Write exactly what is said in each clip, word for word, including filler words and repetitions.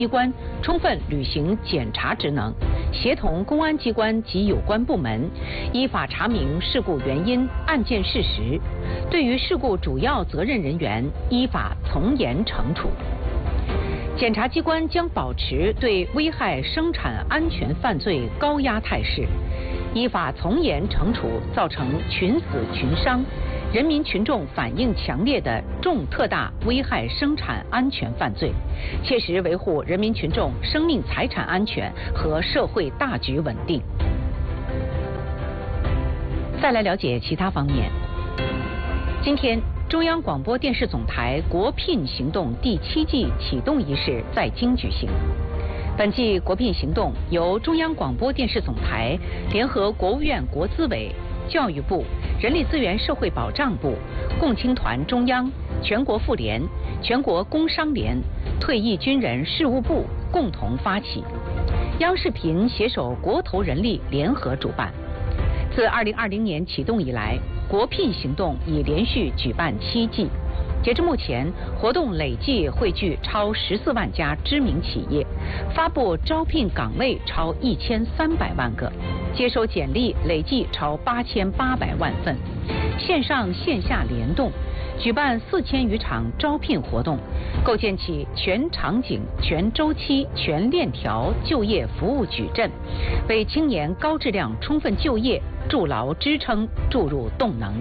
机关充分履行检察职能，协同公安机关及有关部门，依法查明事故原因、案件事实，对于事故主要责任人员依法从严惩处。检察机关将保持对危害生产安全犯罪高压态势，依法从严惩处造成群死群伤、人民群众反应强烈的重特大危害生产安全犯罪，切实维护人民群众生命财产安全和社会大局稳定。再来了解其他方面。今天，中央广播电视总台国聘行动第七季启动仪式在京举行。本季国聘行动由中央广播电视总台联合国务院国资委、教育部、人力资源社会保障部、共青团中央、全国妇联、全国工商联、退役军人事务部共同发起，央视频携手国投人力联合主办。自二零二零年启动以来，国聘行动已连续举办七季。截至目前，活动累计汇聚超十四万家知名企业，发布招聘岗位超一千三百万个，接收简历累计超八千八百万份，线上线下联动，举办四千余场招聘活动，构建起全场景、全周期、全链条就业服务矩阵，为青年高质量充分就业筑牢支撑、注入动能。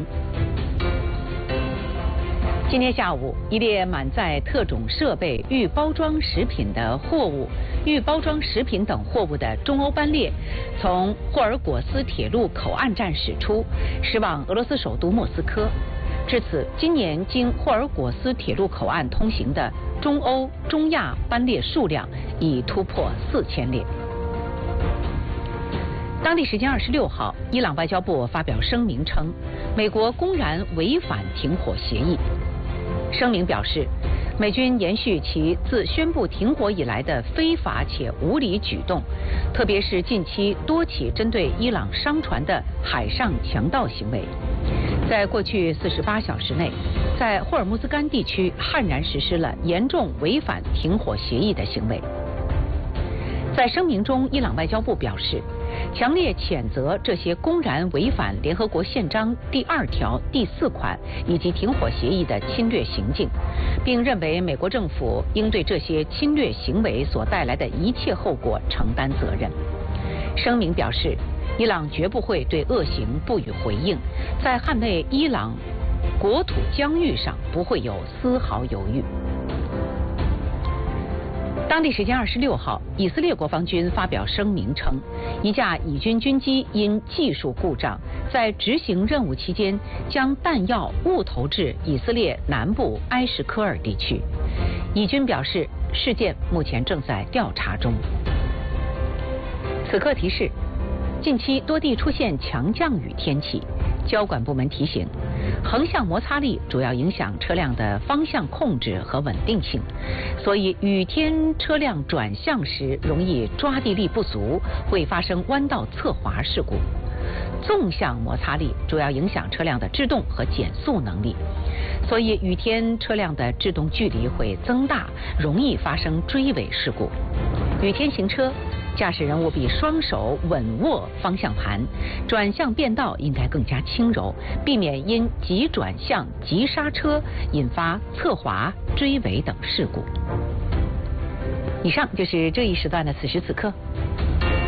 今天下午，一列满载特种设备、预包装食品的货物、预包装食品等货物的中欧班列，从霍尔果斯铁路口岸站驶出，驶往俄罗斯首都莫斯科。至此，今年经霍尔果斯铁路口岸通行的中欧、中亚班列数量已突破四千列。当地时间二十六号，伊朗外交部发表声明称，美国公然违反停火协议。声明表示，美军延续其自宣布停火以来的非法且无理举动，特别是近期多起针对伊朗商船的海上强盗行为。在过去四十八小时内，在霍尔木兹干地区悍然实施了严重违反停火协议的行为。在声明中，伊朗外交部表示，强烈谴责这些公然违反联合国宪章第二条第四款以及停火协议的侵略行径，并认为美国政府应对这些侵略行为所带来的一切后果承担责任。声明表示，伊朗绝不会对恶行不予回应，在捍卫伊朗国土疆域上不会有丝毫犹豫。当地时间二十六号，以色列国防军发表声明称，一架以军军机因技术故障，在执行任务期间将弹药误投至以色列南部埃什科尔地区。以军表示，事件目前正在调查中。此刻提示，近期多地出现强降雨天气，交管部门提醒，横向摩擦力主要影响车辆的方向控制和稳定性，所以雨天车辆转向时容易抓地力不足，会发生弯道侧滑事故。纵向摩擦力主要影响车辆的制动和减速能力，所以雨天车辆的制动距离会增大，容易发生追尾事故。雨天行车，驾驶人务必双手稳握方向盘，转向变道应该更加轻柔，避免因急转向、急刹车引发侧滑、追尾等事故。以上就是这一时段的此时此刻。